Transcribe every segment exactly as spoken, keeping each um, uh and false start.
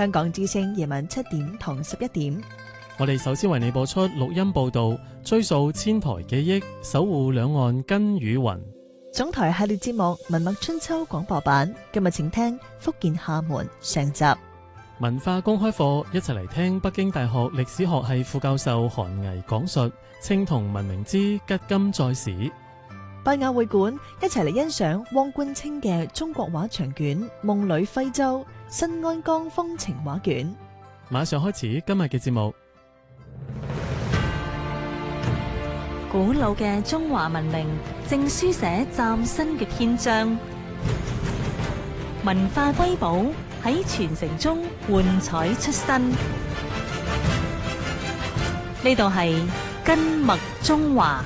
香港之聲夜晚七點同十一點。 我哋首先為你播出錄音報道，追溯千台記憶，守護兩岸根與雲。 總台系列節目《文墨春秋》廣播版，今日請聽福建廈門上集。 文化公開課，一齊嚟聽北京大學歷史學系副教授韓巍講述青銅文明之吉今在史。 拜雅會館，一齊嚟欣賞汪觀清嘅中國畫長卷《夢裏徽州新安江風情畫卷》。 馬上開始今日嘅節目。 古老嘅中華文明正書寫嶄新嘅篇章，文化瑰寶喺傳承中喚彩出新。呢度係根脈中華。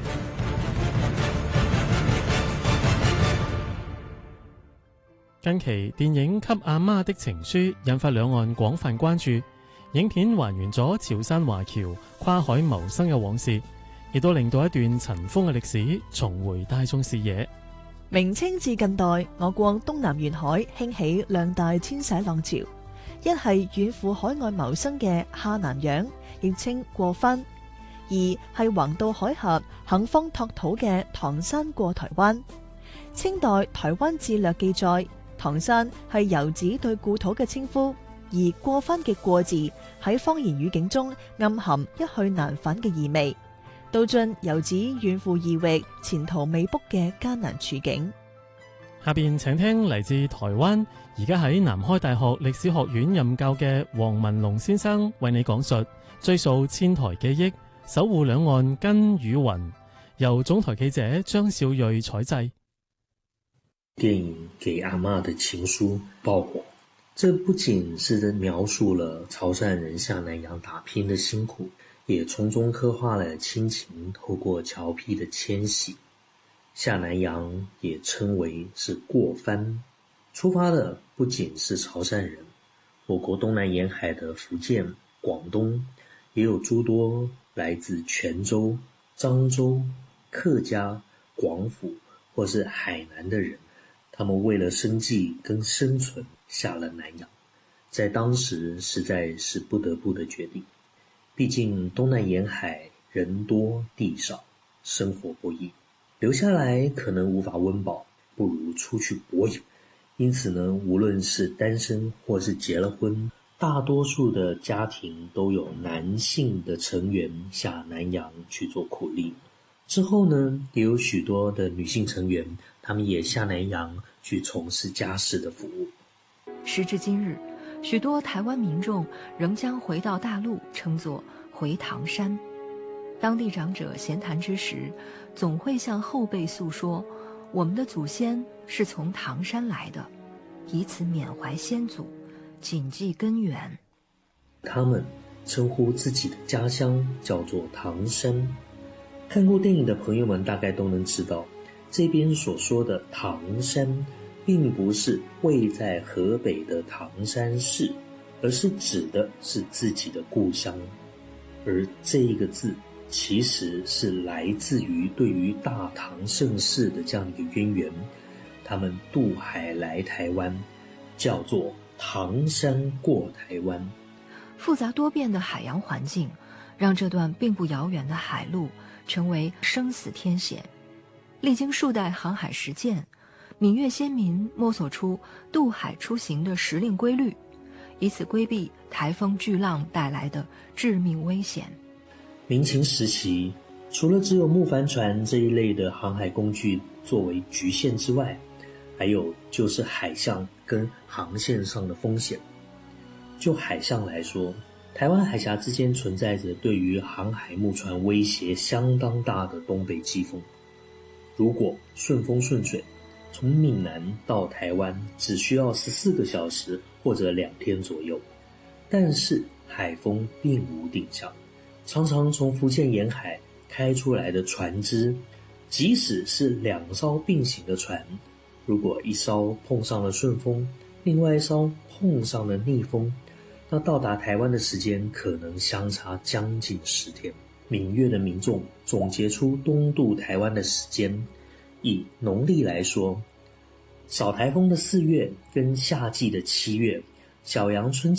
近期電影《給阿媽的情書》引發兩岸廣泛關注，影片還原咗潮汕華僑跨海謀生嘅往事，亦都令到一段塵封嘅歷史重回大眾視野。 明清至近代，我國東南沿海興起兩大遷徙浪潮，一係遠赴海外謀生嘅下南洋，亦稱過番；二係橫渡海峽肯方拓土嘅唐山過台灣。清代《台灣志略》記載，唐山係遊子對故土嘅稱呼，而過番嘅過字喺方言語境中暗含一去難返嘅意味，道盡遊子遠赴異域、前途未卜嘅艱難處境。 下邊請聽嚟自台灣，而家喺南開大學歷史學院任教嘅黃文龍先生為你講述追溯千台記憶，守護兩岸根與雲，由總台記者張少睿採製。 電影《給阿嬤的情書》爆火，這不僅是描述了潮汕人下南洋打拼的辛苦，也從中刻畫了親情透過僑批的遷徙。下南洋也稱為是過番，出發的不僅是潮汕人，我國東南沿海的福建、廣東也有諸多來自泉州、漳州、客家、廣府或是海南的人，他們為了生計跟生存下了南洋，在當時實在是不得不的決定。畢竟東南沿海人多地少，生活不易，留下來可能無法溫飽，不如出去搏遊。因此呢，無論是單身或是結了婚，大多數的家庭都有男性的成員下南洋去做苦力。之後呢，也有許多的女性成員，他們也下南洋去從事家事的服務。 時至今日，許多台灣民眾仍將回到大陸稱作回唐山。當地長者閒談之時，總會向後輩訴說，我們的祖先是從唐山來的，以此緬懷先祖，謹記根源。 他們稱呼自己的家鄉叫做唐山。看過電影的朋友們大概都能知道，這邊所說的唐山並不是位在河北的唐山市，而是指的是自己的故鄉。而這一個字其實是來自於對於大唐盛世的這樣一個淵源，他們渡海來台灣，叫做唐山過台灣。 複雜多變的海洋環境，讓這段並不遙遠的海路成為生死天險。歷經數代航海實踐，閩粵先民摸索出渡海出行的時令規律，以此規避颱風巨浪帶來的致命危險。 明清時期，除了只有木帆船這一類的航海工具作為局限之外，還有就是海象跟航線上的風險。就海象來說，台灣海峽之間存在着對於航海木船威脅相當大的東北季風。如果順風順水，從閩南到台灣只需要十四個小時或者兩天左右，但是海風並無定向，常常從福建沿海開出來的船隻，即使是兩艘並行的船，如果一艘碰上了順風，另外一艘碰上了逆風，那到達台灣的時間可能相差將近十天。閩粵的民眾總結出東渡台灣的時間，以農曆來說，掃颱風的四月跟夏季的七月，小陽春